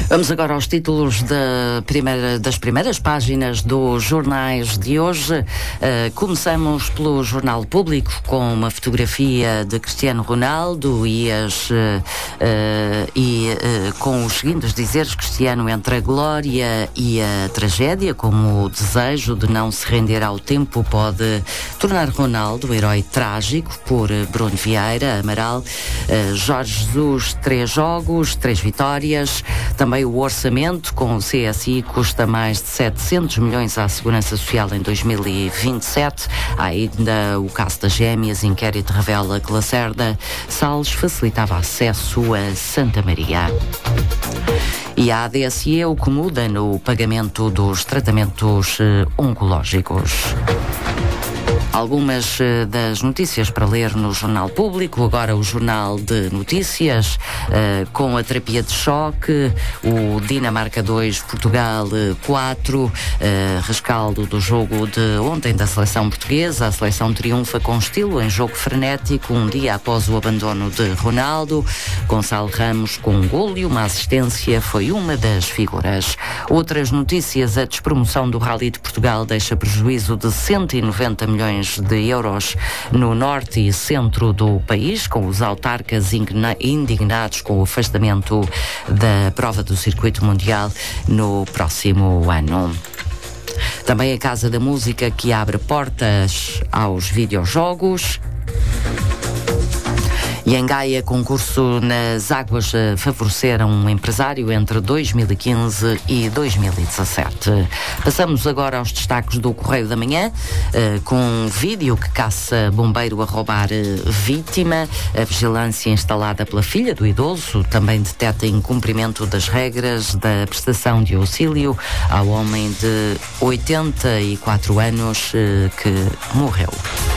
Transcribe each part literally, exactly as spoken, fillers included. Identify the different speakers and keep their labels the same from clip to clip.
Speaker 1: Vamos agora aos títulos da primeira, das primeiras páginas dos jornais de hoje. Uh, começamos pelo Jornal Público, com uma fotografia de Cristiano Ronaldo e, as, uh, uh, e uh, com os seguintes dizeres: Cristiano entre a glória e a tragédia, como o desejo de não se render ao tempo pode tornar Ronaldo herói trágico, por Bruno Vieira Amaral. Uh, Jorge Jesus, três jogos, três vitórias. Também o orçamento com o C S I custa mais de setecentos milhões à Segurança Social em dois mil e vinte e sete. Há ainda o caso das gêmeas. Inquérito revela que Lacerda Salles facilitava acesso a Santa Maria. E a A D S E, o que muda no pagamento dos tratamentos eh, oncológicos. Algumas uh, das notícias para ler no Jornal Público. Agora o Jornal de Notícias, uh, com a terapia de choque, o Dinamarca dois, Portugal quatro, uh, rescaldo do jogo de ontem da seleção portuguesa. A seleção triunfa com estilo em jogo frenético, um dia após o abandono de Ronaldo. Gonçalo Ramos, com um golo e uma assistência, foi uma das figuras. Outras notícias: a despromoção do Rally de Portugal deixa prejuízo de cento e noventa milhões de euros no norte e centro do país, com os autarcas indignados com o afastamento da prova do circuito mundial no próximo ano. Também a Casa da Música, que abre portas aos videojogos. E em Gaia, concurso nas águas favoreceram um empresário entre dois mil e quinze e dois mil e dezassete. Passamos agora aos destaques do Correio da Manhã, com um vídeo que caça bombeiro a roubar vítima. A vigilância instalada pela filha do idoso também detecta incumprimento das regras da prestação de auxílio ao homem de oitenta e quatro anos que morreu.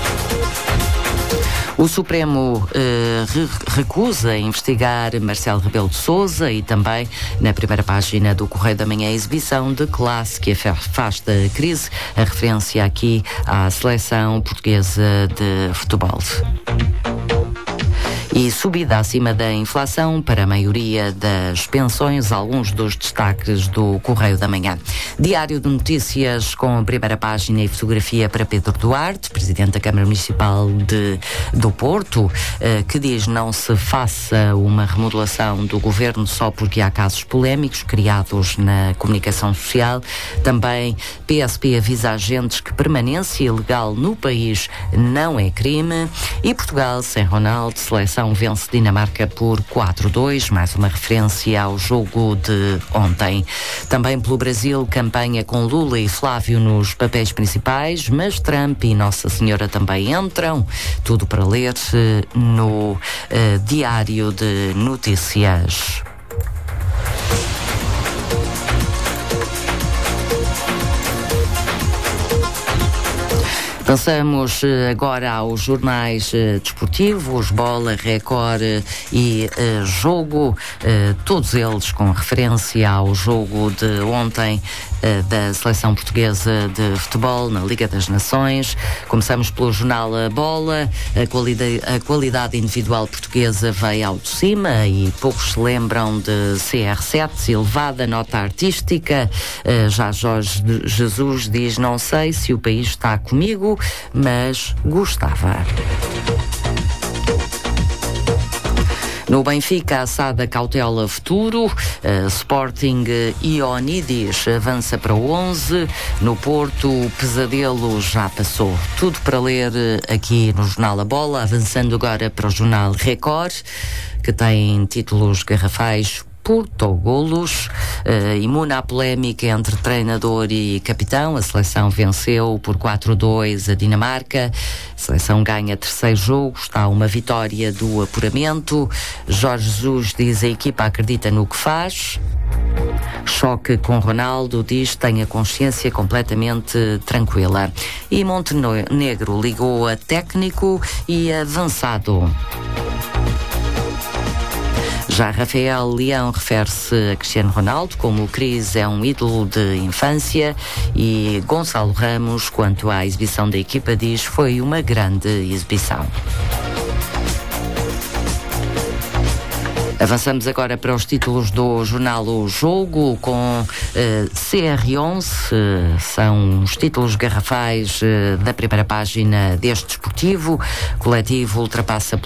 Speaker 1: O Supremo eh, re recusa investigar Marcelo Rebelo de Sousa. E também na primeira página do Correio da Manhã, a exibição de classe que afasta a crise, a referência aqui à seleção portuguesa de futebol. E subida acima da inflação para a maioria das pensões, alguns dos destaques do Correio da Manhã. Diário de Notícias, com a primeira página e fotografia para Pedro Duarte, Presidente da Câmara Municipal de, do Porto, eh, que diz não se faça uma remodelação do governo só porque há casos polémicos criados na comunicação social. Também P S P avisa agentes que permanência ilegal no país não é crime. E Portugal sem Ronaldo, seleção vence Dinamarca por quatro a dois, mais uma referência ao jogo de ontem. Também pelo Brasil, campanha com Lula e Flávio nos papéis principais, mas Trump e Nossa Senhora também entram. Tudo para ler no uh, Diário de Notícias. Passamos agora aos jornais uh, desportivos, Bola, Record uh, e uh, Jogo, uh, todos eles com referência ao jogo de ontem uh, da seleção portuguesa de futebol na Liga das Nações. Começamos pelo jornal A Bola. A qualidade, a qualidade individual portuguesa veio ao de cima e poucos se lembram de C R sete, elevada nota artística. Uh, já Jorge Jesus diz: não sei se o país está comigo, mas gostava. No Benfica, a Sada cautela futuro. Uh, Sporting Ioannidis avança para o onze. No Porto, o pesadelo já passou. Tudo para ler aqui no Jornal A Bola. Avançando agora para o Jornal Record, que tem títulos garrafais. Portogolos, uh, imune à polémica entre treinador e capitão. A seleção venceu por quatro a dois a Dinamarca. A seleção ganha terceiro jogo, está uma vitória do apuramento. Jorge Jesus diz: a equipa acredita no que faz. Choque com Ronaldo, diz: tenha consciência completamente tranquila. E Montenegro ligou a técnico e avançado. Já Rafael Leão refere-se a Cristiano Ronaldo como o Cris é um ídolo de infância, e Gonçalo Ramos, quanto à exibição da equipa, diz: foi uma grande exibição. Avançamos agora para os títulos do jornal O Jogo, com eh, C R onze, eh, são os títulos garrafais eh, da primeira página deste desportivo. O coletivo ultrapassa